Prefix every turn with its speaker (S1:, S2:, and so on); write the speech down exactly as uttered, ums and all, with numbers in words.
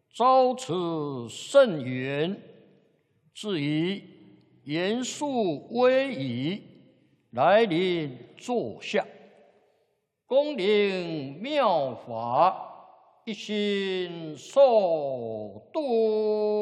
S1: 遭此甚缘，至以严肃威仪来临座下，恭领妙法，一心受度。